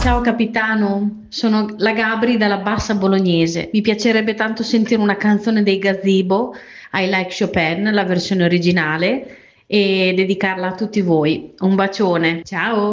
Ciao capitano, sono la Gabri dalla Bassa Bolognese. Mi piacerebbe tanto sentire una canzone dei Gazebo, I Like Chopin, la versione originale, e dedicarla a tutti voi. Un bacione, ciao!